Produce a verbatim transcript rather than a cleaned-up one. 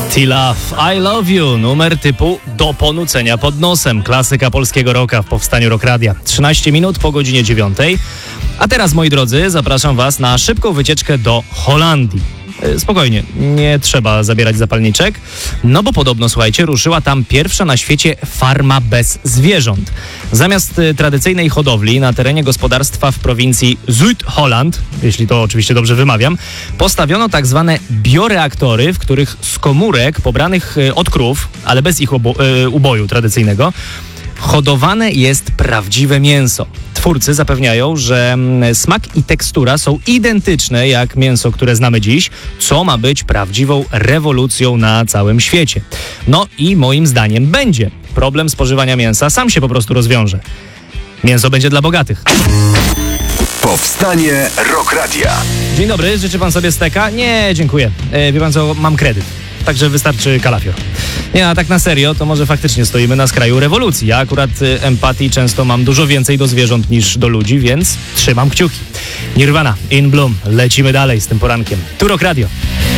T-Love, I Love You, numer typu do ponucenia pod nosem. Klasyka polskiego rocka w powstaniu Rock Radia. trzynaście minut po godzinie dziewiątej. A teraz, moi drodzy, zapraszam was na szybką wycieczkę do Holandii. Spokojnie, nie trzeba zabierać zapalniczek, no bo podobno, słuchajcie, ruszyła tam pierwsza na świecie farma bez zwierząt. Zamiast y, tradycyjnej hodowli na terenie gospodarstwa w prowincji Zuid-Holland, jeśli to oczywiście dobrze wymawiam, postawiono tak zwane bioreaktory, w których z komórek pobranych y, od krów, ale bez ich obo- y, uboju tradycyjnego, hodowane jest prawdziwe mięso. Twórcy zapewniają, że smak i tekstura są identyczne jak mięso, które znamy dziś, co ma być prawdziwą rewolucją na całym świecie. No i moim zdaniem będzie. Problem spożywania mięsa sam się po prostu rozwiąże. Mięso będzie dla bogatych. Powstanie Rock Radia. Dzień dobry, życzy pan sobie steka? Nie, dziękuję. E, wie pan co, mam kredyt. Także wystarczy kalafior. Nie, a tak na serio, to może faktycznie stoimy na skraju rewolucji. Ja akurat y, empatii często mam dużo więcej do zwierząt niż do ludzi, więc trzymam kciuki. Nirvana, In Bloom. Lecimy dalej z tym porankiem. Tu Rock Radio.